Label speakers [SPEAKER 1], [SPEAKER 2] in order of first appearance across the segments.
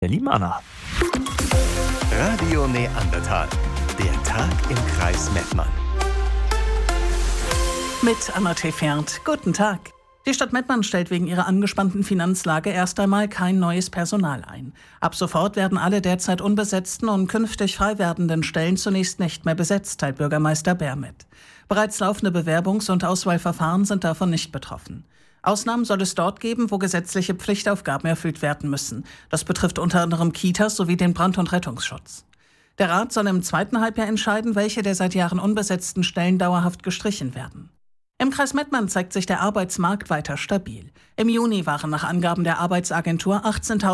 [SPEAKER 1] der lieben Anna.
[SPEAKER 2] Radio Neandertal, der Tag im Kreis Mettmann.
[SPEAKER 3] Mit Anna Tefert. Guten Tag. Die Stadt Mettmann stellt wegen ihrer angespannten Finanzlage erst einmal kein neues Personal ein. Ab sofort werden alle derzeit unbesetzten und künftig frei werdenden Stellen zunächst nicht mehr besetzt, teilt Bürgermeister Bär mit. Bereits laufende Bewerbungs- und Auswahlverfahren sind davon nicht betroffen. Ausnahmen soll es dort geben, wo gesetzliche Pflichtaufgaben erfüllt werden müssen. Das betrifft unter anderem Kitas sowie den Brand- und Rettungsschutz. Der Rat soll im zweiten Halbjahr entscheiden, welche der seit Jahren unbesetzten Stellen dauerhaft gestrichen werden. Im Kreis Mettmann zeigt sich der Arbeitsmarkt weiter stabil. Im Juni waren nach Angaben der Arbeitsagentur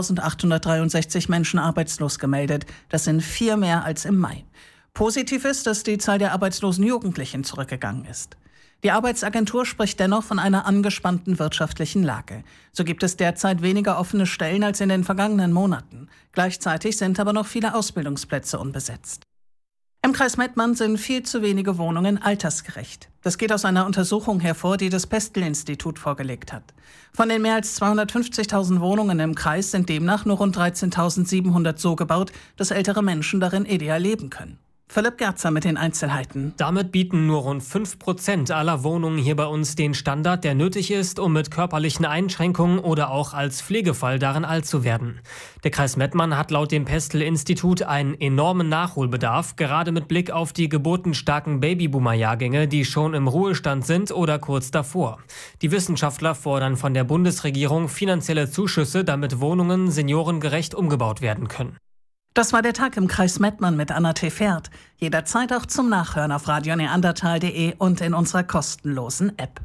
[SPEAKER 3] 18.863 Menschen arbeitslos gemeldet. Das sind 4 mehr als im Mai. Positiv ist, dass die Zahl der arbeitslosen Jugendlichen zurückgegangen ist. Die Arbeitsagentur spricht dennoch von einer angespannten wirtschaftlichen Lage. So gibt es derzeit weniger offene Stellen als in den vergangenen Monaten. Gleichzeitig sind aber noch viele Ausbildungsplätze unbesetzt. Im Kreis Mettmann sind viel zu wenige Wohnungen altersgerecht. Das geht aus einer Untersuchung hervor, die das Pestel-Institut vorgelegt hat. Von den mehr als 250.000 Wohnungen im Kreis sind demnach nur rund 13.700 so gebaut, dass ältere Menschen darin ideal leben können. Philipp Gerzer mit den Einzelheiten.
[SPEAKER 4] Damit bieten nur rund 5% aller Wohnungen hier bei uns den Standard, der nötig ist, um mit körperlichen Einschränkungen oder auch als Pflegefall darin alt zu werden. Der Kreis Mettmann hat laut dem Pestel-Institut einen enormen Nachholbedarf, gerade mit Blick auf die geburtenstarken Babyboomer-Jahrgänge, die schon im Ruhestand sind oder kurz davor. Die Wissenschaftler fordern von der Bundesregierung finanzielle Zuschüsse, damit Wohnungen seniorengerecht umgebaut werden können.
[SPEAKER 3] Das war der Tag im Kreis Mettmann mit Anna Tefert. Jederzeit auch zum Nachhören auf radioneandertal.de und in unserer kostenlosen App.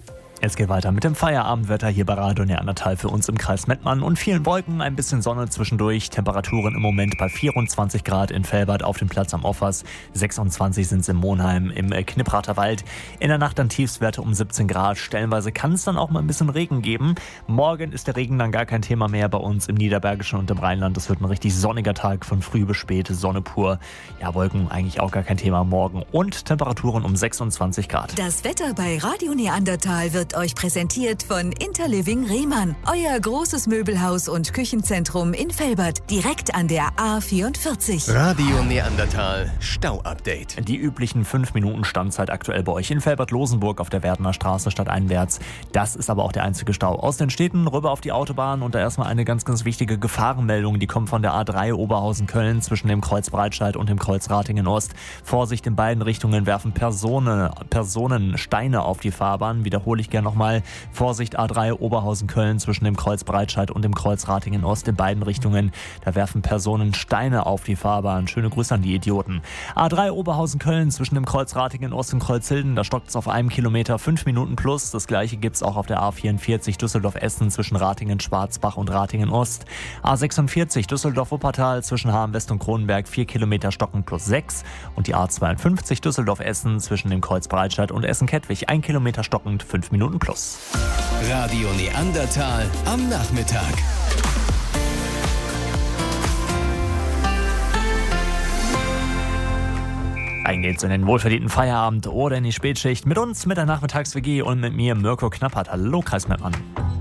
[SPEAKER 1] Es geht weiter mit dem Feierabendwetter hier bei Radio Neandertal für uns im Kreis Mettmann und vielen Wolken, ein bisschen Sonne zwischendurch. Temperaturen im Moment bei 24 Grad in Velbert auf dem Platz am Offers, 26 sind es in Monheim im Knipprater Wald. In der Nacht dann Tiefstwerte um 17 Grad. Stellenweise kann es dann auch mal ein bisschen Regen geben. Morgen ist der Regen dann gar kein Thema mehr bei uns im Niederbergischen und im Rheinland. Das wird ein richtig sonniger Tag von früh bis spät, Sonne pur. Ja, Wolken eigentlich auch gar kein Thema morgen und Temperaturen um 26 Grad.
[SPEAKER 5] Das Wetter bei Radio Neandertal wird euch präsentiert von Interliving Rehmann, euer großes Möbelhaus und Küchenzentrum in Velbert, direkt an der A44.
[SPEAKER 2] Radio Neandertal Stau-Update.
[SPEAKER 1] Die üblichen 5 Minuten Standzeit aktuell bei euch in Velbert-Losenburg auf der Werdener Straße stadteinwärts. Das ist aber auch der einzige Stau aus den Städten rüber auf die Autobahn und da erstmal eine ganz, ganz wichtige Gefahrenmeldung. Die kommt von der A3 Oberhausen-Köln zwischen dem Kreuz Breitscheid und dem Kreuz Ratingen-Ost. Vorsicht, in beiden Richtungen werfen Personen Steine auf die Fahrbahn. Wiederhole ich gerne nochmal. Vorsicht, A3 Oberhausen-Köln zwischen dem Kreuz Breitscheid und dem Kreuz Ratingen-Ost in beiden Richtungen. Da werfen Personen Steine auf die Fahrbahn. Schöne Grüße an die Idioten. A3 Oberhausen-Köln zwischen dem Kreuz Ratingen-Ost und Kreuz Hilden. Da stockt es auf einem Kilometer 5 Minuten plus. Das gleiche gibt es auch auf der A44 Düsseldorf-Essen zwischen Ratingen-Schwarzbach und Ratingen-Ost. A46 Düsseldorf-Wuppertal zwischen Hamm-West und Kronenberg 4 Kilometer stocken plus 6. Und die A52 Düsseldorf-Essen zwischen dem Kreuz Breitscheid und Essen-Kettwig 1 Kilometer stockend 5 Minuten plus.
[SPEAKER 2] Radio Neandertal am Nachmittag.
[SPEAKER 1] Ein geht's in den wohlverdienten Feierabend oder in die Spätschicht mit uns, mit der Nachmittags-WG und mit mir, Mirko Knappert. Hallo, Kreis Mettmann.